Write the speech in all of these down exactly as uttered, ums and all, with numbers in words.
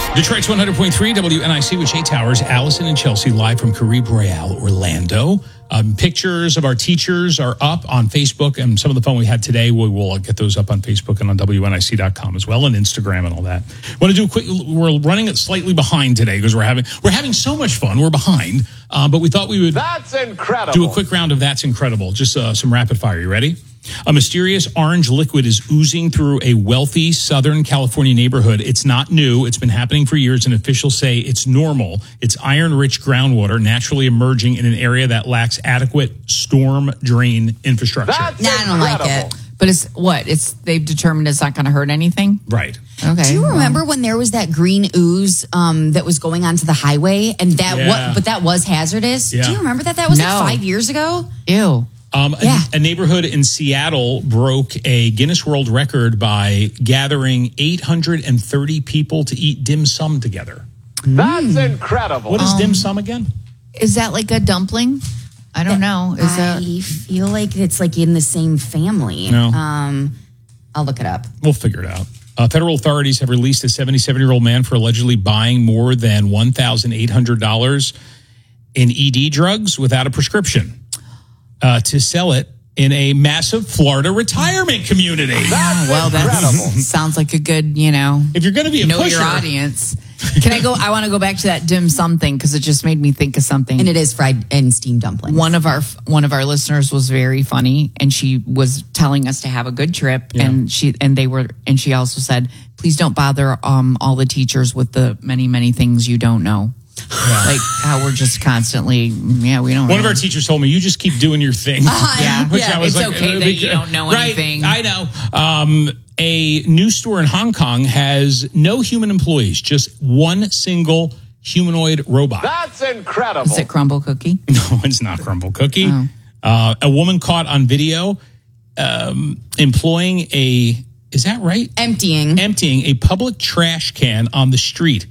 Detroit's one hundred point three W N I C with Jay Towers, Allison and Chelsea live from Caribe Royale, Orlando. Um, pictures of our teachers are up on Facebook, and some of the fun we had today, we will get those up on Facebook and on W N I C dot com as well, and Instagram and all that. Want to do a quick, we're running it slightly behind today because we're having we're having so much fun. We're behind, uh, but we thought we would That's incredible. do a quick round of That's Incredible. Just uh, some rapid fire. You ready? A mysterious orange liquid is oozing through a wealthy Southern California neighborhood. It's not new. It's been happening for years, and officials say it's normal. It's iron-rich groundwater naturally emerging in an area that lacks adequate storm drain infrastructure. That's No, I don't like incredible. it. But it's what? It's they've determined it's not going to hurt anything. Right. Okay. Do you remember when there was that green ooze um, that was going onto the highway, and that Yeah. what? But that was hazardous. Yeah. Do you remember that? That was No. like five years ago. Ew. Um, Yeah. a, a neighborhood in Seattle broke a Guinness World Record by gathering eight hundred thirty people to eat dim sum together. That's incredible. What is dim sum again? Is that like a dumpling? I don't know. Is I that feel like it's like in the same family. No. Um, I'll look it up. We'll figure it out. Uh, federal authorities have released a seventy-seven-year-old man for allegedly buying more than one thousand eight hundred dollars in E D drugs without a prescription uh, to sell it in a massive Florida retirement community. That's well? That incredible. sounds like a good, you know, If you're going to be a know pusher, your audience. Can I go? I want to go back to that dim sum thing because it just made me think of something. And it is fried and steamed dumplings. one of our one of our listeners was very funny, and she was telling us to have a good trip, Yeah. and she and they were, and she also said, please don't bother um all the teachers with the many many things you don't know. Like how we're just constantly, yeah, we don't One know. of our teachers told me, you just keep doing your thing. Yeah. Which Yeah, I was it's like, okay uh, that because- you don't know right, anything. I know. Um, a news store in Hong Kong has no human employees, just one single humanoid robot. That's incredible. Is it Crumble Cookie? No, it's not Crumble Cookie. Oh. Uh, a woman caught on video um, employing a, is that right? emptying. Emptying a public trash can on the street,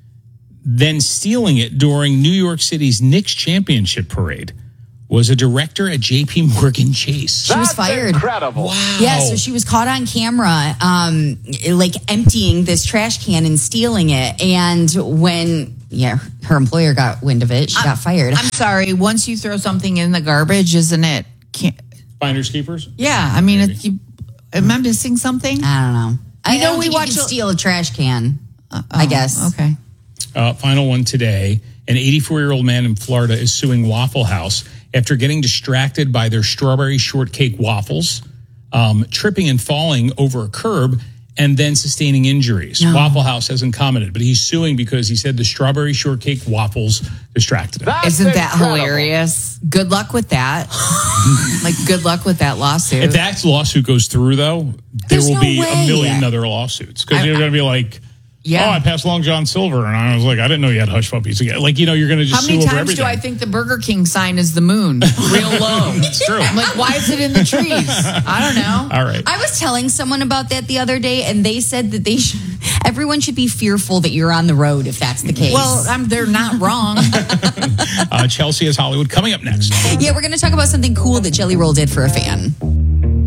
then stealing it during New York City's Knicks championship parade, was a director at J P Morgan Chase. She was That's fired. incredible. Wow. Yeah, so she was caught on camera, um, like emptying this trash can and stealing it. And when, yeah, her employer got wind of it, she got fired. I'm sorry. Once you throw something in the garbage, isn't it? Can't, Finders keepers? yeah, I mean, it's, you, am I missing something? I don't know. I You know, don't we think you watch can a- steal a trash can. I Oh, guess. Okay. Uh, final one today. An eighty-four-year-old man in Florida is suing Waffle House after getting distracted by their strawberry shortcake waffles, um, tripping and falling over a curb, and then sustaining injuries. Waffle House hasn't commented, but he's suing because he said the strawberry shortcake waffles distracted him. That's Isn't that incredible. hilarious? Good luck with that. Like, good luck with that lawsuit. If that lawsuit goes through, though, there There's will no be a way. million other lawsuits because I- you're going to be like, Yeah. oh, I passed along John Silver, and I was like, I didn't know you had hush puppies again. Like, you know, you're going to just How many sue over times everything. do I think the Burger King sign is the moon? Real low. It's true. I'm like, why is it in the trees? I don't know. All right. I was telling someone about that the other day, and they said that they should, everyone should be fearful that you're on the road if that's the case. Well, I'm, they're not wrong. Uh, Chelsea is Hollywood coming up next. yeah, we're going to talk about something cool that Jelly Roll did for a fan.